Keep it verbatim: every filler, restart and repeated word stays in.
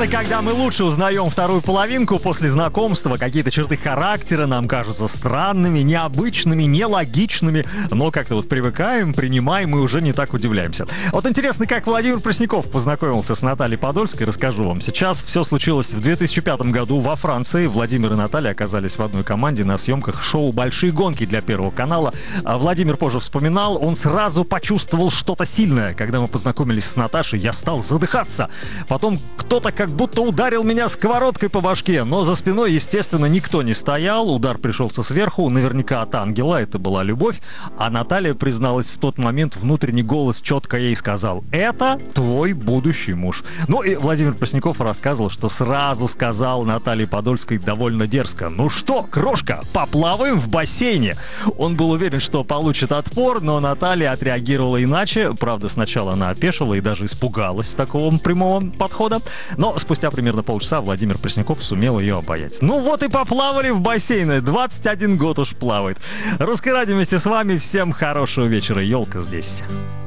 приятно, когда мы лучше узнаем вторую половинку после знакомства. Какие-то черты характера нам кажутся странными, необычными, нелогичными. Но как-то вот привыкаем, принимаем и уже не так удивляемся. Вот интересно, как Владимир Пресняков познакомился с Натальей Подольской, расскажу вам. Сейчас все случилось в две тысячи пятом году во Франции. Владимир и Наталья оказались в одной команде на съемках шоу «Большие гонки» для Первого канала. А Владимир позже вспоминал, он сразу почувствовал что-то сильное. Когда мы познакомились с Наташей, я стал задыхаться. Потом кто-то как будто ударил меня сковородкой по башке, но за спиной, естественно, никто не стоял. Удар пришелся сверху, наверняка от ангела, это была любовь. А Наталья призналась в тот момент, внутренний голос четко ей сказал: «Это твой будущий муж». Ну и Владимир Пресняков рассказывал, что сразу сказал Наталье Подольской довольно дерзко: «Ну что, крошка, поплаваем в бассейне». Он был уверен, что получит отпор, но Наталья отреагировала иначе. Правда, сначала она опешила и даже испугалась такого прямого подхода. Но спустя примерно полчаса Владимир Пресняков сумел ее обаять. Ну вот и поплавали в бассейне. двадцать один год уж плавает. Русское радио вместе с вами. Всем хорошего вечера. Елка здесь.